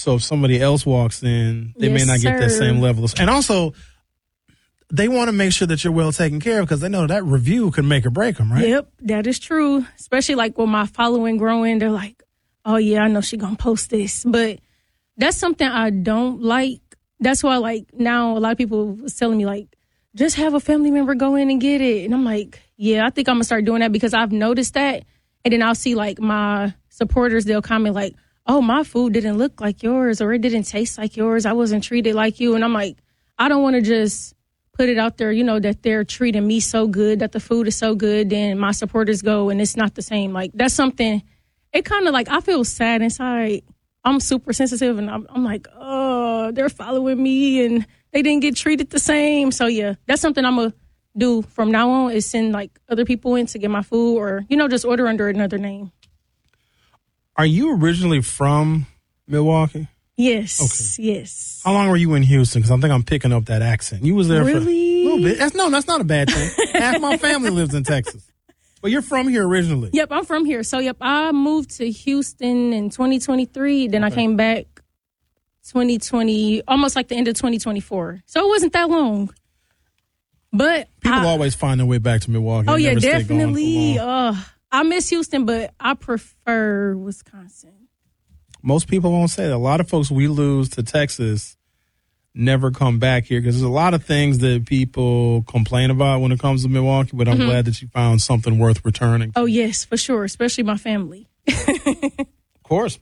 So if somebody else walks in, they may Yes, not get that sir. same level. And also, they want to make sure that you're well taken care of because they know that review can make or break them, right? Yep, that is true. Especially like with my following growing, they're like, oh yeah, I know she gonna post this. But that's something I don't like. That's why like now a lot of people was telling me like, just have a family member go in and get it. And I'm like, yeah, I think I'm gonna start doing that because I've noticed that. And then I'll see like my supporters, they'll comment like, oh, my food didn't look like yours or it didn't taste like yours. I wasn't treated like you. And I'm like, I don't want to just put it out there, you know, that they're treating me so good, that the food is so good, then my supporters go and it's not the same. Like, that's something, it kind of like, I feel sad inside. I'm super sensitive and I'm like, oh, they're following me and they didn't get treated the same. So, yeah, that's something I'm going to do from now on is send like other people in to get my food or, you know, just order under another name. Are you originally from Milwaukee? Yes, yes. How long were you in Houston? Because I think I'm picking up that accent. You was there Really? for a little bit. That's not a bad thing. Half my family lives in Texas. But you're from here originally. Yep, I'm from here. So, yep, I moved to Houston in 2023. Then I came back 2020, almost like the end of 2024. So it wasn't that long. But People always find their way back to Milwaukee. Oh, They yeah, never stay gone definitely. for long. I miss Houston, but I prefer Wisconsin. Most people won't say that. A lot of folks we lose to Texas never come back here because there's a lot of things that people complain about when it comes to Milwaukee, but I'm glad that you found something worth returning to. Oh, yes, for sure, especially my family. Of course.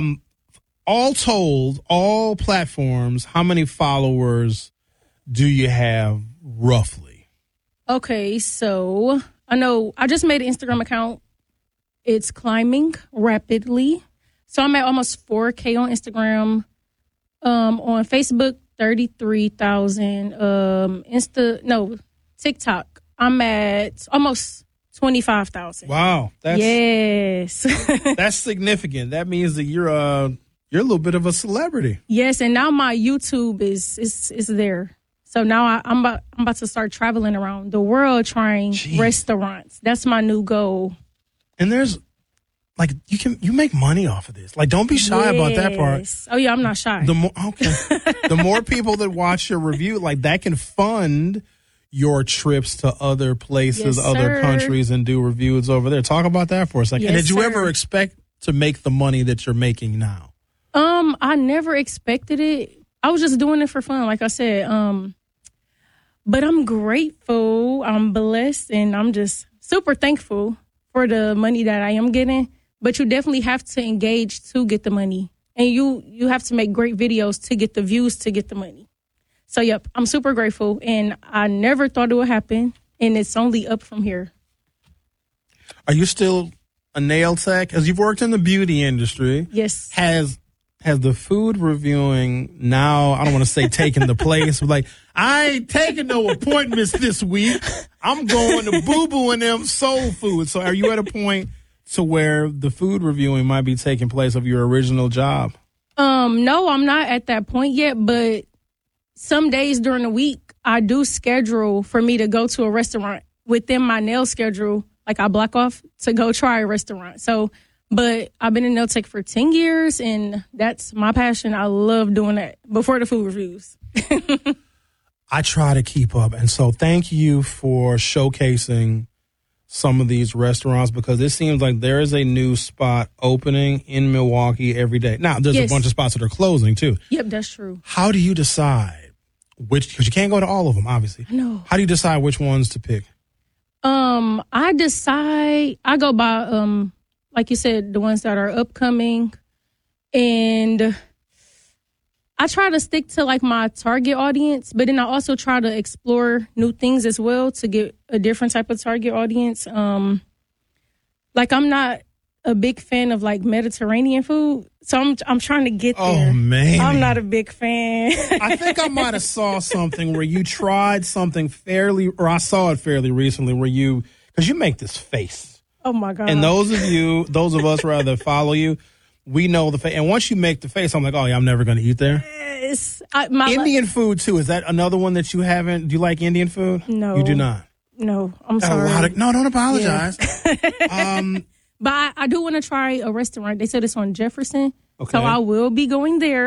All told, all platforms, how many followers do you have roughly? Okay, so I know I just made an Instagram account. It's climbing rapidly. So I'm at almost 4K on Instagram. On Facebook, 33,000. TikTok, I'm at almost 25,000. Wow. Yes. That's significant. That means that you're a little bit of a celebrity. Yes, and now my YouTube is there. So now I'm about to start traveling around the world trying restaurants. That's my new goal. And there's like you make money off of this. Like, don't be shy about that part. Oh yeah, I'm not shy. The more people that watch your review, like that can fund your trips to other places, Yes, other sir. countries, and do reviews over there. Talk about that for a second. Yes, and did you sir. ever expect to make the money that you're making now? I never expected it. I was just doing it for fun, like I said. But I'm grateful. I'm blessed, and I'm just super thankful for the money that I am getting. But you definitely have to engage to get the money. And you have to make great videos to get the views, to get the money. So, yep, I'm super grateful. And I never thought it would happen. And it's only up from here. Are you still a nail tech? As you've worked in the beauty industry. Yes. Has the food reviewing now, I don't want to say taking the place, but like, I ain't taking no appointments this week. I'm going to Boo Boo and them soul food. So are you at a point to where the food reviewing might be taking place of your original job? No, I'm not at that point yet, but some days during the week, I do schedule for me to go to a restaurant within my nail schedule. Like I block off to go try a restaurant. So, but I've been in nail tech for 10 years and that's my passion. I love doing that before the food reviews. I try to keep up. And so thank you for showcasing some of these restaurants because it seems like there is a new spot opening in Milwaukee every day. Now, there's a bunch of spots that are closing too. Yep, that's true. How do you decide which, because you can't go to all of them, obviously. I know. How do you decide which ones to pick? I go by, like you said, the ones that are upcoming, and I try to stick to like my target audience, but then I also try to explore new things as well to get a different type of target audience. Like I'm not a big fan of like Mediterranean food, so I'm trying to get there. Oh man, I'm not a big fan. I think I might have saw something where you tried something I saw it fairly recently where because you make this face. Oh my God. And those of us rather follow you, we know the face. And once you make the face, I'm like, oh yeah, I'm never going to eat there. Yes. Indian food too. Is that another one that you haven't? Do you like Indian food? No. You do not? No, I'm sorry. No, don't apologize. Yeah. But I do want to try a restaurant. They said it's on Jefferson. Okay. So I will be going there.